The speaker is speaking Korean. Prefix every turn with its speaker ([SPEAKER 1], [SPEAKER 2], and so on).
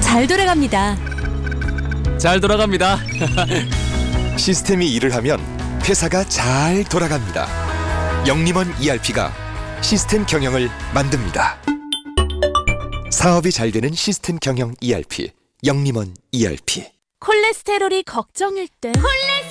[SPEAKER 1] 잘 돌아갑니다.
[SPEAKER 2] 잘 돌아갑니다.
[SPEAKER 3] 시스템이 일을 하면 회사가 잘 돌아갑니다. 영림원 ERP가 시스템 경영을 만듭니다. 사업이 잘 되는 시스템 경영 ERP, 영림원 ERP.
[SPEAKER 1] 콜레스테롤이 걱정일 때